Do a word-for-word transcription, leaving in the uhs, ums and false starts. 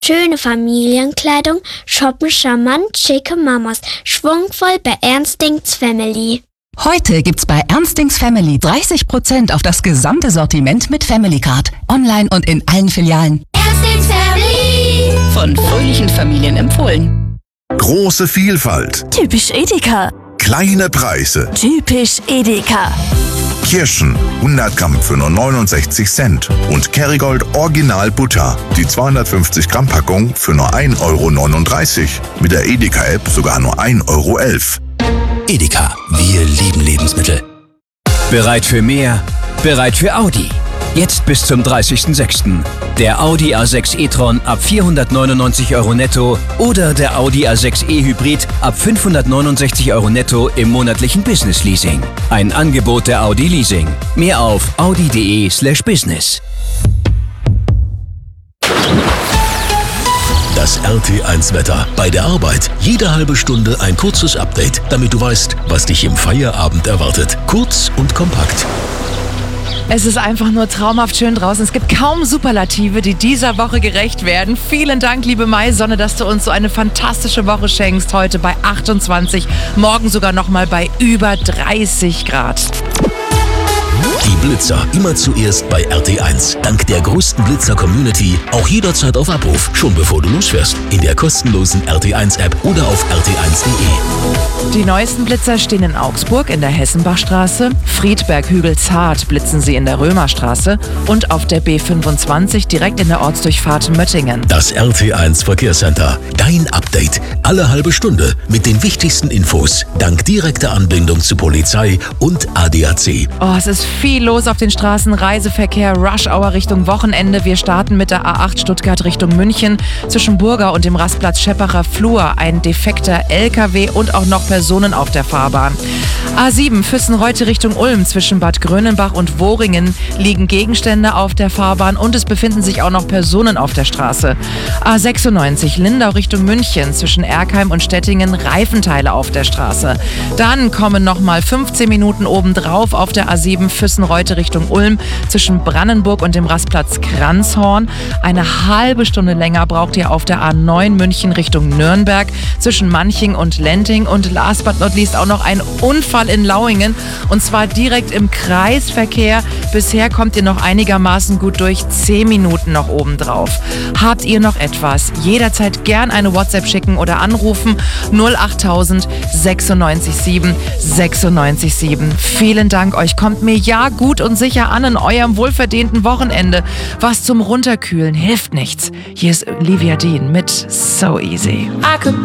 Schöne Familienkleidung, shoppen charmant, schicke Mamas, schwungvoll bei Ernstings Family. Heute gibt's bei Ernstings Family dreißig Prozent auf das gesamte Sortiment mit Family Card. Online und in allen Filialen. Ernstings Family. Von fröhlichen Familien empfohlen. Große Vielfalt. Typisch Edeka. Kleine Preise. Typisch Edeka. Kirschen hundert Gramm für nur neunundsechzig Cent und Kerrygold Original Butter, die zweihundertfünfzig Gramm Packung für nur ein Euro neununddreißig. Mit der Edeka-App sogar nur ein Euro elf. Edeka, wir lieben Lebensmittel. Bereit für mehr? Bereit für Audi. Jetzt bis zum dreißigsten sechsten Der Audi A sechs e-tron ab vierhundertneunundneunzig Euro netto oder der Audi A sechs e Hybrid ab fünfhundertneunundsechzig Euro netto im monatlichen Business Leasing. Ein Angebot der Audi Leasing. Mehr auf audi punkt de slash business. Das R T eins Wetter. Bei der Arbeit jede halbe Stunde ein kurzes Update, damit du weißt, was dich im Feierabend erwartet. Kurz und kompakt. Es ist einfach nur traumhaft schön draußen. Es gibt kaum Superlative, die dieser Woche gerecht werden. Vielen Dank, liebe Maisonne, dass du uns so eine fantastische Woche schenkst. Heute bei achtundzwanzig, morgen sogar nochmal bei über dreißig Grad. Die Blitzer immer zuerst bei R T eins. Dank der größten Blitzer-Community auch jederzeit auf Abruf, schon bevor du losfährst. In der kostenlosen R T eins App oder auf r t eins punkt de. Die neuesten Blitzer stehen in Augsburg in der Hessenbachstraße, Friedberg-Hügel-Zart blitzen sie in der Römerstraße und auf der B fünfundzwanzig direkt in der Ortsdurchfahrt Möttingen. Das R T eins Verkehrscenter. Dein Update. Alle halbe Stunde mit den wichtigsten Infos. Dank direkter Anbindung zu Polizei und A D A C. Oh, es ist viel los auf den Straßen. Reiseverkehr, Rush-Hour Richtung Wochenende. Wir starten mit der A acht Stuttgart Richtung München. Zwischen Burger und dem Rastplatz Scheppacher Flur ein defekter L K W und auch noch Personen auf der Fahrbahn. A sieben Füssen-Reute Richtung Ulm. Zwischen Bad Grönenbach und Woringen liegen Gegenstände auf der Fahrbahn und es befinden sich auch noch Personen auf der Straße. A sechsundneunzig Lindau Richtung München. Zwischen Erkheim und Stettingen Reifenteile auf der Straße. Dann kommen nochmal fünfzehn Minuten obendrauf auf der A sieben Füssen-Reute Richtung Ulm. Zwischen Brannenburg und dem Rastplatz Kranzhorn. Eine halbe Stunde länger braucht ihr auf der A neun München Richtung Nürnberg. Zwischen Manching und Lenting. Und last but not least auch noch ein Unfall in Lauingen. Und zwar direkt im Kreisverkehr. Bisher kommt ihr noch einigermaßen gut durch. Zehn Minuten noch obendrauf. Habt ihr noch etwas? Jederzeit gern eine WhatsApp schicken oder anrufen. null acht tausend sechsundneunzig sieben sechsundneunzig sieben. Vielen Dank. Euch kommt mir ja gut und sicher an in eurem wohlverdienten Wochenende. Was zum Runterkühlen hilft nichts. Hier ist Livia Dean mit So Easy.